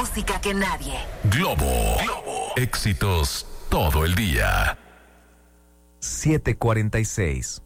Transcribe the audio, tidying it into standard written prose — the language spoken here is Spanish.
música que nadie. Globo. Éxitos todo el día. 7:46.